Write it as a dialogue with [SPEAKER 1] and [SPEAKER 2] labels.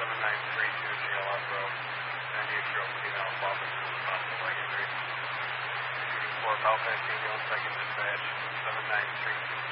[SPEAKER 1] 7932 GLF Road. And you show female Papa to the possible leg injury. 4 Belfast, Union 2nd Dispatch, 7932.